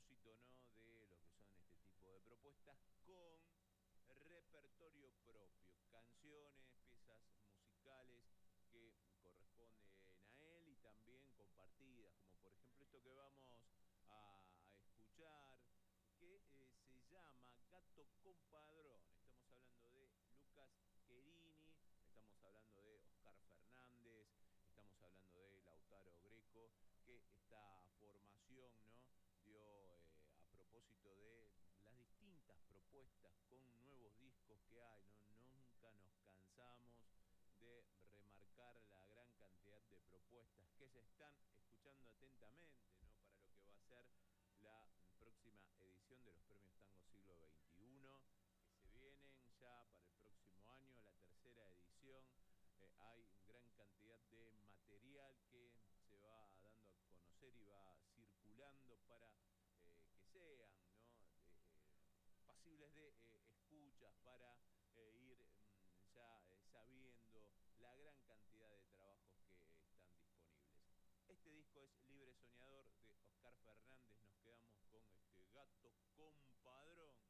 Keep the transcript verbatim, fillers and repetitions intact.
propósito, ¿no?, de lo que son este tipo de propuestas con repertorio propio, canciones, piezas musicales que corresponden a él y también compartidas, como por ejemplo esto que vamos a, a escuchar, que eh, se llama Gato Compadrón. Estamos hablando de Lucas Querini, estamos hablando de Oscar Fernández, estamos hablando de Lautaro Greco, que esta formación, ¿no?, dio eh, a propósito de las distintas propuestas con nuevos discos que hay, ¿no? Nunca nos cansamos de remarcar la gran cantidad de propuestas que se están escuchando atentamente, ¿no?, para lo que va a ser la próxima edición de los Premios Tango Siglo veintiuno, que se vienen ya para el próximo año, la tercera edición. Eh, hay gran cantidad de material que se va dando a conocer y va circulando para eh, que sean, ¿no?, de, eh, pasibles de eh, escuchas, para eh, ir mm, ya eh, sabiendo la gran cantidad de trabajos que están disponibles. Este disco es Libre Soñador de Oscar Fernández. Nos quedamos con este Gato Compadrón.